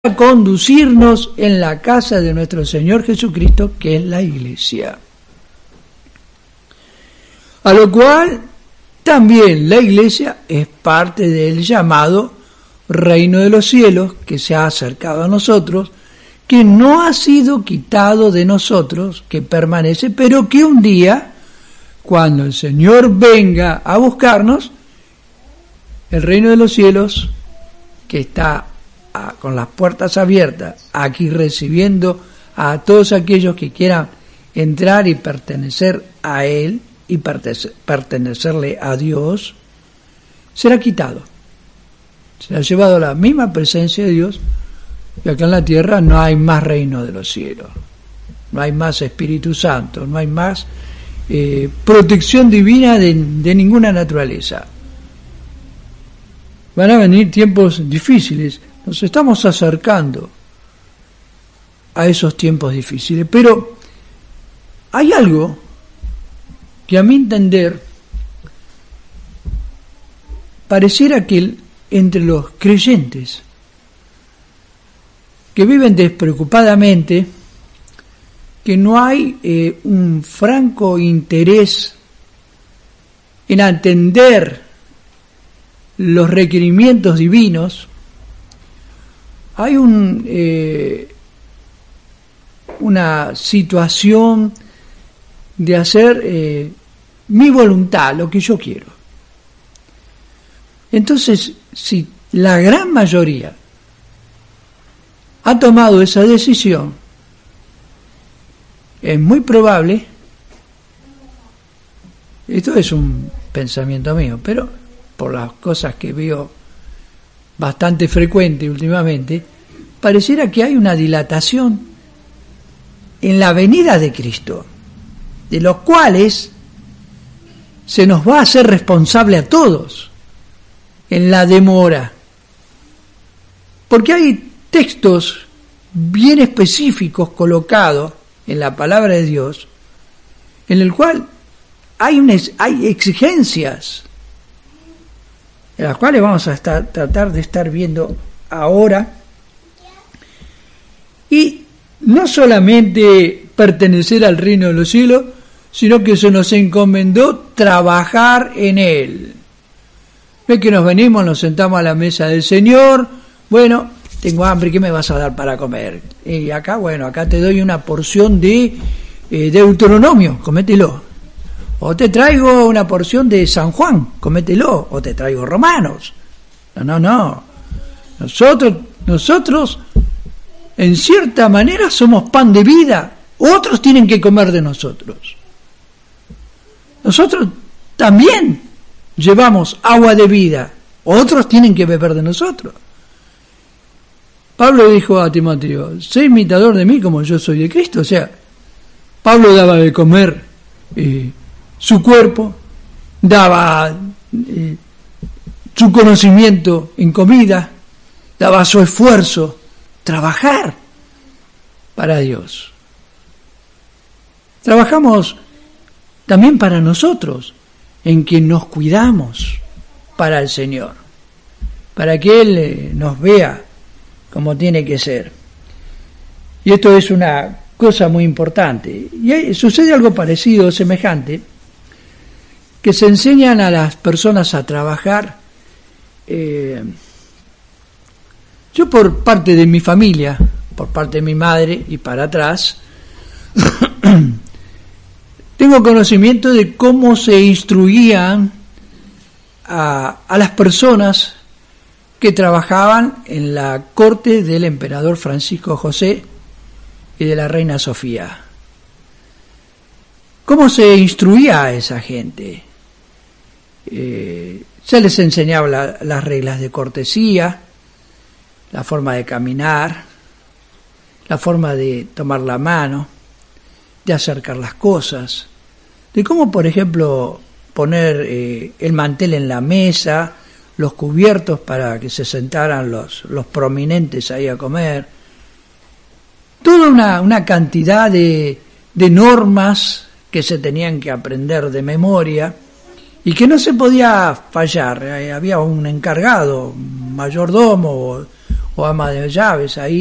a conducirnos en la casa de nuestro Señor Jesucristo, que es la Iglesia. A lo cual también la Iglesia es parte del llamado reino de los cielos, que se ha acercado a nosotros, que no ha sido quitado de nosotros, que permanece, pero que un día, cuando el Señor venga a buscarnos, el reino de los cielos, que está con las puertas abiertas, aquí recibiendo a todos aquellos que quieran entrar y pertenecer a Él y pertenecerle a Dios, será quitado. Se ha llevado la misma presencia de Dios, y acá en la tierra no hay más reino de los cielos, no hay más Espíritu Santo, no hay más protección divina de ninguna naturaleza. Van a venir tiempos difíciles, nos estamos acercando a esos tiempos difíciles, pero hay algo que a mi entender pareciera que entre los creyentes que viven despreocupadamente, que no hay un franco interés en atender los requerimientos divinos, hay una situación de hacer mi voluntad, lo que yo quiero. Entonces, si la gran mayoría ha tomado esa decisión, es muy probable, esto es un pensamiento mío, pero por las cosas que veo bastante frecuente últimamente, pareciera que hay una dilatación en la venida de Cristo, de los cuales se nos va a hacer responsable a todos en la demora. Porque hay textos bien específicos colocados en la palabra de Dios, en el cual hay exigencias, en las cuales vamos a tratar de estar viendo ahora, y no solamente pertenecer al reino de los cielos, sino que se nos encomendó trabajar en él. No es que nos venimos, nos sentamos a la mesa del Señor, bueno, tengo hambre, ¿qué me vas a dar para comer? Y acá, bueno, acá te doy una porción de Deuteronomio, comételo. O te traigo una porción de San Juan, comételo. O te traigo Romanos. No. Nosotros, en cierta manera, somos pan de vida. Otros tienen que comer de nosotros. Nosotros también llevamos agua de vida. Otros tienen que beber de nosotros. Pablo dijo a Timoteo, sé imitador de mí como yo soy de Cristo. O sea, Pablo daba de comer su cuerpo, daba su conocimiento en comida, daba su esfuerzo, trabajar para Dios. Trabajamos también para nosotros, en que nos cuidamos para el Señor, para que Él nos vea como tiene que ser. Y esto es una cosa muy importante. Y sucede algo parecido, semejante, que se enseñan a las personas a trabajar. Yo por parte de mi familia, por parte de mi madre y para atrás, tengo conocimiento de cómo se instruían a las personas que trabajaban en la corte del emperador Francisco José y de la reina Sofía. ¿Cómo se instruía a esa gente? Se les enseñaba las reglas de cortesía, la forma de caminar, la forma de tomar la mano, de acercar las cosas, de cómo, por ejemplo, poner el mantel en la mesa, los cubiertos para que se sentaran los prominentes ahí a comer. Toda una cantidad de normas que se tenían que aprender de memoria y que no se podía fallar. Había un encargado, un mayordomo o ama de llaves ahí.